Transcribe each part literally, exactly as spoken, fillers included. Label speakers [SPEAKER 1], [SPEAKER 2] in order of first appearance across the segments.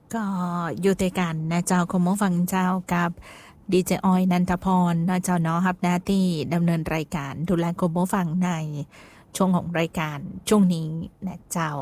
[SPEAKER 1] ก็อยู่ด้วยกันนะเจ้าคุณผู้ฟังเจ้ากับดีเจออยนันทพรนะเจ้าเนาะครับหน้าที่ดำเนินรายการดูแลคุณผู้ฟังในช่วงของรายการช่วงนี้นะเจ้า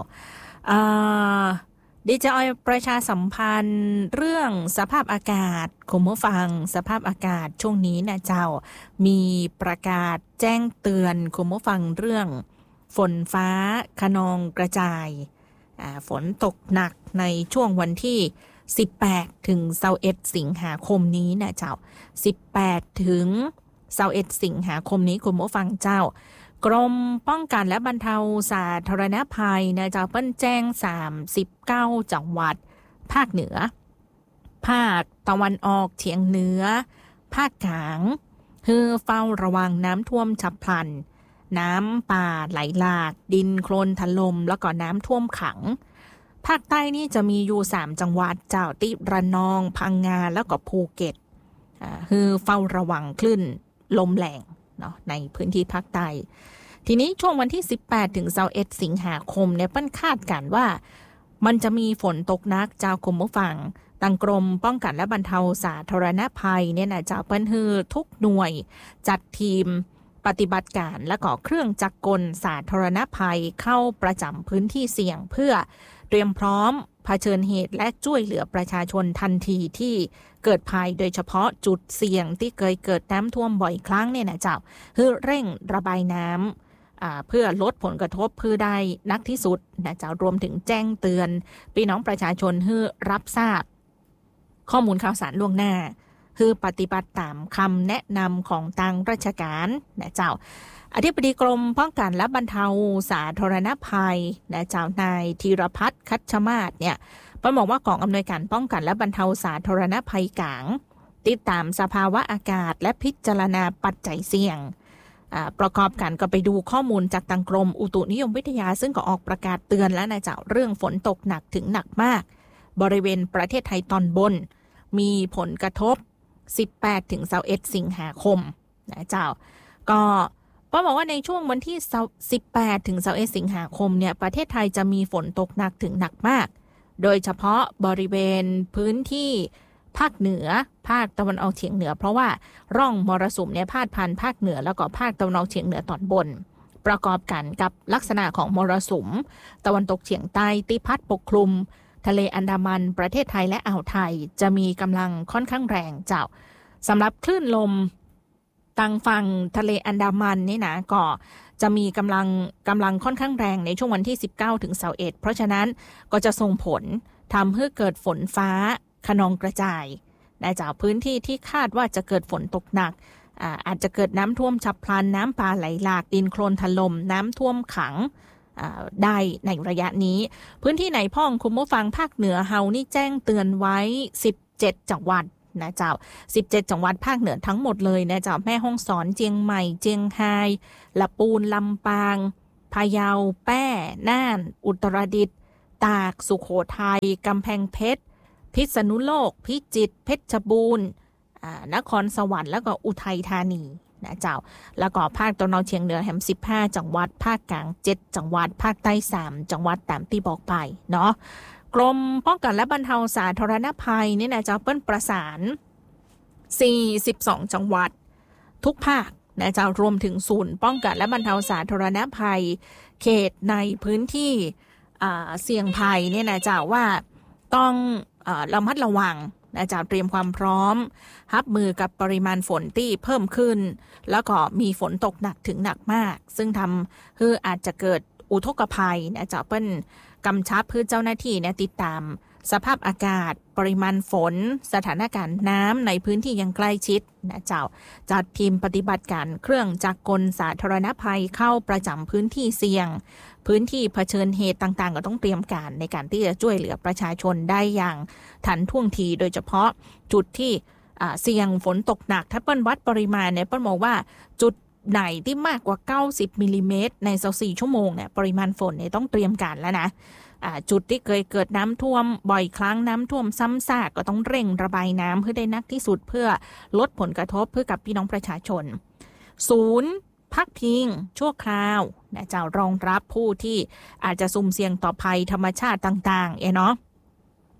[SPEAKER 1] ดีเจออยประชาสัมพันธ์เรื่องสภาพอากาศคุณผู้ฟังสภาพอากาศช่วงนี้นะเจ้ามีประกาศแจ้งเตือนคุณผู้ฟังเรื่องฝนฟ้าคะนองกระจายฝนตกหนักในช่วงวันที่สิบแปดถึงยี่สิบเอ็ดสิงหาคมนี้นะเจ้าสิบแปดถึงยี่สิบเอ็ดสิงหาคมนี้คุณผู้ฟังเจ้ากรมป้องกันและบรรเทาสาธารณภัยนะเจ้าเปิ้นแจ้งสามสิบเก้าจังหวัดภาคเหนือภาคตะวันออกเฉียงเหนือภาคกลางให้เฝ้าระวังน้ำท่วมฉับพลันน้ำป่าไหลหลากดินโคลนถล่มแล้วก็น้ำท่วมขังภาคใต้นี่จะมีอยู่สามจังหวัดเจ้าติระนองพังงาแล้วก็ภูเก็ตอ่าคือเฝ้าระวังคลื่นลมแรงเนาะในพื้นที่ภาคใต้ทีนี้ช่วงวันที่สิบแปดถึงยี่สิบเอ็ดสิงหาคมเนี่ยเปิ้นคาดกันว่ามันจะมีฝนตกหนักเจ้าคุณผู้ฟังทางกรมป้องกันและบรรเทาสาธารณภัยเนี่ยนะเจ้าเปิ้นฮือทุกหน่วยจัดทีมปฏิบัติการและก็เครื่องจักรกลสาธารณภัยเข้าประจำพื้นที่เสี่ยงเพื่อเตรียมพร้อมเผชิญเหตุและช่วยเหลือประชาชนทันทีที่เกิดภัยโดยเฉพาะจุดเสี่ยงที่เคยเกิดน้ำท่วมบ่อยครั้งเนี่ยนะเจ้าเพื่อเร่งระบายน้ำเพื่อลดผลกระทบเพื่อได้นักที่สุดนะเจ้ารวมถึงแจ้งเตือนพี่น้องประชาชนให้รับทราบข้อมูลข่าวสารล่วงหน้าคือปฏิบัติตามคำแนะนำของทางราชการนะเจ้าอธิบดีกรมป้องกันและบรรเทาสาธารณภัยนะเจ้านายธีรพัฒน์คัชมาศเนี่ยเปิ้นบอกว่ากองอำนวยการป้องกันและบรรเทาสาธารณภัยกลางติดตามสภาวะอากาศและพิจารณาปัจจัยเสี่ยงประกอบกันก็ไปดูข้อมูลจากทางกรมอุตุนิยมวิทยาซึ่งก็ออกประกาศเตือนแล้วนะเจ้าเรื่องฝนตกหนักถึงหนักมากบริเวณประเทศไทยตอนบนมีผลกระทบสิบแปดถึงยี่สิบเอ็ดสิงหาคมนะเจ้าก็ป้าบอกว่าในช่วงวันที่สิบแปดถึงยี่สิบเอ็ดสิงหาคมเนี่ยประเทศไทยจะมีฝนตกหนักถึงหนักมากโดยเฉพาะบริเวณพื้นที่ภาคเหนือภาคตะวันออกเฉียงเหนือเพราะว่าร่องมรสุมเนี่ยพาดผ่านภาคเหนือแล้วก็ภาคตะวันออกเฉียงเหนือตอนบนประกอบกันกับลักษณะของมรสุมตะวันตกเฉียงใต้ที่พัดปกคลุมทะเลอันดามันประเทศไทยและอ่าวไทยจะมีกำลังค่อนข้างแรงเจ้าสำหรับคลื่นลมทางฝั่งทะเลอันดามันนี่นะก็จะมีกำลังกำลังค่อนข้างแรงในช่วงวันที่สิบเก้าถึงยี่สิบเอ็ดเพราะฉะนั้นก็จะส่งผลทำให้เกิดฝนฟ้าคะนองกระจายในจากพื้นที่ที่คาดว่าจะเกิดฝนตกหนัก อา, อาจจะเกิดน้ำท่วมฉับพลันน้ำป่าไหลหลากดินโคลนถล่มน้ำท่วมขังได้ในระยะนี้พื้นที่ไหนพ่องคุณผู้ฟังภาคเหนือเฮานี่แจ้งเตือนไว้สิบเจ็ดจังหวัดนะเจ้าสิบเจ็ดจังหวัดภาคเหนือทั้งหมดเลยนะเจ้าแม่ฮ่องสอนเจียงใหม่เจียงไฮ้ลำพูนลำปางพะเยาแป้น่านอุตรดิตถ์ตากสุโขทัยกำแพงเพชรพิษณุโลกพิจิตรเพชรบูรณ์นครสวรรค์แล้วก็อุทัยธานีนะเจ้าแล้วก็ภาคตะวันออกเฉียงเหนือแหมสิบห้าจังหวัดภาคกลางเจ็ดจังหวัดภาคใต้สามจังหวัดตามที่บอกไปเนาะกรมป้องกันและบรรเทาสาธารณภัยนี่นะเจ้าเปิ้นประสานสี่สิบสองจังหวัดทุกภาคนะเจ้ารวมถึงศูนย์ป้องกันและบรรเทาสาธารณภัยเขตในพื้นที่เสี่ยงภัยเนี่ยนะเจ้าว่าต้องระมัดระวังนะเจ้าเตรียมความพร้อมรับมือกับปริมาณฝนที่เพิ่มขึ้นแล้วก็มีฝนตกหนักถึงหนักมากซึ่งทำให้อาจจะเกิดอุทกภัยนะเจ้าเปิ้นกำชับเพื่อเจ้าหน้าที่เนี่ยติดตามสภาพอากาศปริมาณฝนสถานการณ์น้ำในพื้นที่ยังใกล้ชิดนะเจ้าจัดทีมปฏิบัติการเครื่องจักรกลสาธารณภัยเข้าประจำพื้นที่เสี่ยงพื้นที่เผชิญเหตุต่างๆก็ต้องเตรียมการในการที่จะช่วยเหลือประชาชนได้อย่างทันท่วงทีโดยเฉพาะจุดที่เสี่ยงฝนตกหนักถ้าเปิ้ลวัดปริมาณเนี่ยเปิ้ลมองว่าจุดไหนที่มากกว่าเก้าสิบมิลลิเมตรในยี่สิบสี่ชั่วโมงเนี่ยปริมาณฝนเนี่ยต้องเตรียมการแล้วนะจุดที่เคยเกิดน้ำท่วมบ่อยครั้งน้ำท่วมซ้ำซากก็ต้องเร่งระบายน้ำเพื่อได้นักที่สุดเพื่อลดผลกระทบเพื่อกับพี่น้องประชาชนศูนย์พักพิงชั่วคราวนะจะรองรับผู้ที่อาจจะสุ่มเสี่ยงต่อภัยธรรมชาติต่างๆเอ๋เนาะ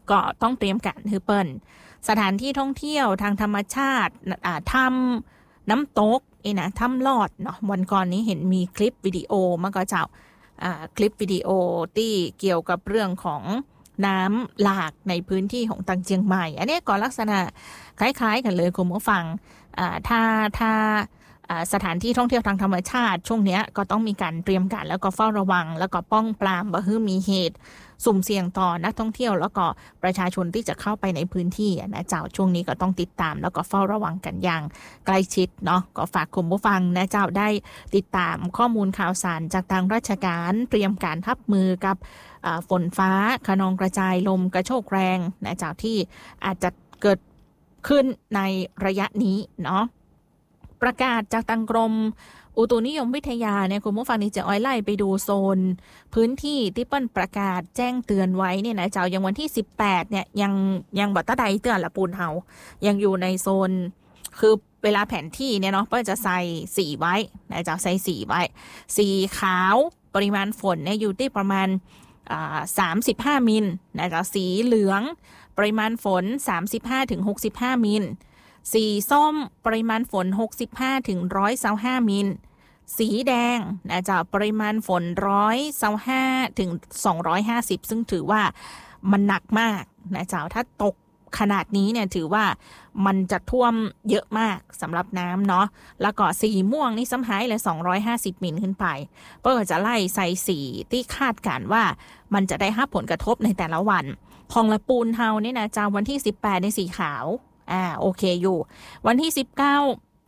[SPEAKER 1] ก็ต้องเตรียมการให้เปิ้นสถานที่ท่องเที่ยวทางธรรมชาติอ่าถ้ำน้ำตกเอนะถ้ำลอดเนาะวันก่อนนี้เห็นมีคลิปวิดีโอมันก็จะอ่าคลิปวิดีโอที่เกี่ยวกับเรื่องของน้ำหลากในพื้นที่ของตังเจียงใหม่อันนี้ก็ลักษณะคล้ายๆกันเลยคุณผู้ฟังอ่าถ้าถ้าสถานที่ท่องเที่ยวทางธรรมชาติช่วงนี้ก็ต้องมีการเตรียมการแล้วก็เฝ้าระวังแล้วก็ป้องปรามบ่ให้มีเหตุสุ่มเสี่ยงต่อนักท่องเที่ยวแล้วก็ประชาชนที่จะเข้าไปในพื้นที่นะเจ้าช่วงนี้ก็ต้องติดตามแล้วก็เฝ้าระวังกันอย่างใกล้ชิดเนาะก็ฝากคุณผู้ฟังนะเจ้าได้ติดตามข้อมูลข่าวสารจากทางราชการเตรียมการรับมือกับฝนฟ้าคะนองกระจายลมกระโชกแรงนะเจ้าที่อาจจะเกิดขึ้นในระยะนี้เนาะประกาศจากทางกรมอุตุนิยมวิทยาเนี่ยคุณผู้ฟังนี่จะอ้อยไล่ไปดูโซนพื้นที่ที่เปิ้นประกาศแจ้งเตือนไว้เนี่ยนะเจ้าอย่างวันที่สิบแปดเนี่ยยังยังบ่ตะใดเตือนละปูนเฮายังอยู่ในโซนคือเวลาแผนที่เนี่ยเนาะเปิ้นจะใส่สีไว้นะเจ้าใส่สีไว้สีขาวปริมาณฝนเนี่ยอยู่ที่ประมาณอ่าสามสิบห้ามิลนะเจ้าสีเหลืองปริมาณฝน สามสิบห้าถึงหกสิบห้า มิลสีส้มปริมาณฝน หกสิบห้าถึงหนึ่งร้อยยี่สิบห้า มิลสีแดงนะจ๊ะปริมาณฝน หนึ่งร้อยยี่สิบห้าถึงสองร้อยห้าสิบ ซึ่งถือว่ามันหนักมากนะจ๊ะถ้าตกขนาดนี้เนี่ยถือว่ามันจะท่วมเยอะมากสำหรับน้ำเนาะแล้วก็สีม่วงนี่ซ้ำหายเลยสองร้อยห้าสิบมิลขึ้นไปเพื่อจะไล่ใส่สีที่คาดการว่ามันจะได้รับผลกระทบในแต่ละวันของละปูนเฮานี่นะจ๊ะวันที่สิบแปดในสีขาวอ่าโอเคอยู่วันที่สิบเก้า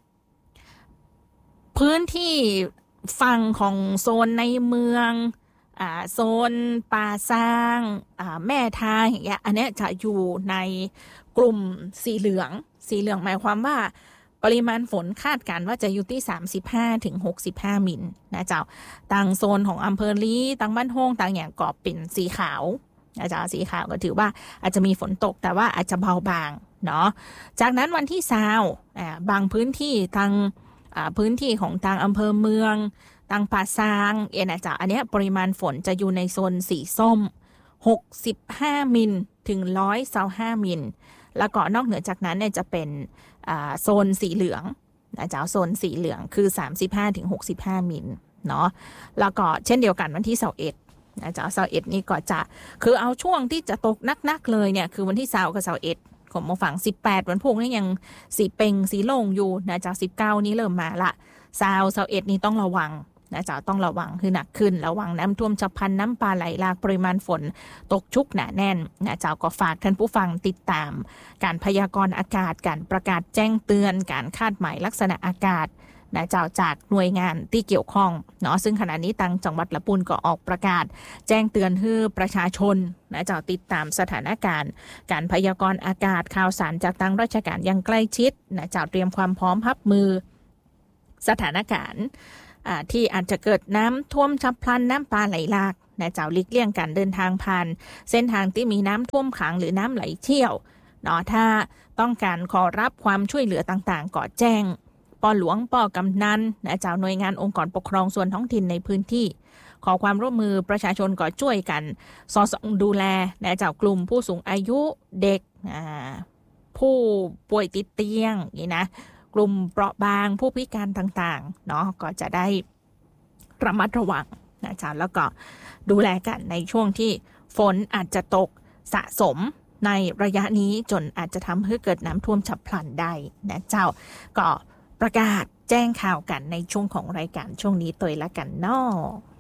[SPEAKER 1] พื้นที่ฝั่งของโซนในเมืองอ่าโซนป่าซางอ่าแม่ทางอย่างเงี้ยอันนี้จะอยู่ในกลุ่มสีเหลืองสีเหลืองหมายความว่าปริมาณฝนคาดการว่าจะอยู่ที่สามสิบห้าถึงหกสิบห้ามิลนะเจ้าต่างโซนของอำเภอลีต่างบ้านโฮงต่างอย่างก็เป็นสีขาวนะเจ้าสีขาวก็ถือว่าอาจจะมีฝนตกแต่ว่าอาจจะเบาบางเนาะจากนั้นวันที่ยี่สิบอ่าบางพื้นที่ทางอ่าพื้นที่ของทางอำเภอเมืองทางป่าซางเอ็นะจ๊ะอันเนี้ยปริมาณฝนจะอยู่ในโซนสีส้มหกสิบห้ามิลถึงหนึ่งร้อยยี่สิบห้ามิลแล้วก็นอกเหนือจากนั้นเนี่ยจะเป็นอ่าโซนสีเหลืองนะจ๊ะโซนสีเหลืองคือสามสิบห้าถึงหกสิบห้ามิลเนาะแล้วก็เช่นเดียวกันวันที่ยี่สิบเอ็ดนะจ๊ะยี่สิบเอ็ดนี่ก็จะคือเอาช่วงที่จะตกนักๆเลยเนี่ยคือวันที่ยี่สิบกับยี่สิบเอ็ดของมาฝั่งสิบแปดวันพุ่งนี่ยังสีเป่งสีโล่งอยู่นะจ๊ะสิบเก้านี้เริ่มมาละยี่สิบ ยี่สิบเอ็ดนี่ต้องระวังนะจ๊ะต้องระวังคือหนักขึ้นระวังน้ำท่วมฉับพลันน้ำป่าไหลหลากปริมาณฝนตกชุกหนาแน่นนะจ๊ะก็ฝากท่านผู้ฟังติดตามการพยากรณ์อากาศการประกาศแจ้งเตือนการคาดหมายลักษณะอากาศนะเจ้าจากหน่วยงานที่เกี่ยวข้องเนาะซึ่งขณะนี้ทางจังหวัดละปูนก็ออกประกาศแจ้งเตือนให้ประชาชนนะเจ้าติดตามสถานการณ์การพยากรณ์อากาศข่าวสารจากทางราชการอย่างใกล้ชิดนะเจ้าเตรียมความพร้อมรับมือสถานการณ์ที่อาจจะเกิดน้ำท่วมฉับพลันน้ำป่าไหลหลากนะเจ้าหลีกเลี่ยงการเดินทางผ่านเส้นทางที่มีน้ำท่วมขังหรือน้ำไหลเชี่ยวเนาะถ้าต้องการขอรับความช่วยเหลือต่างๆก็แจ้งปอหลวงปอกำนันนะเจ้าหน่วยงานองค์กรปกครองส่วนท้องถิ่นในพื้นที่ขอความร่วมมือประชาชนก็ช่วยกันสอดส่องดูแลนะเจ้ากลุ่มผู้สูงอายุเด็กผู้ป่วยติดเตียงนี่นะกลุ่มเปราะบางผู้พิการต่างๆเนาะก็จะได้ระมัดระวังนะเจ้าแล้วก็ดูแลกันในช่วงที่ฝนอาจจะตกสะสมในระยะนี้จนอาจจะทำให้เกิดน้ำท่วมฉับพลันได้นะเจ้าก็ประกาศแจ้งข่าวกันในช่วงของรายการช่วงนี้ตัวละกันเนาะ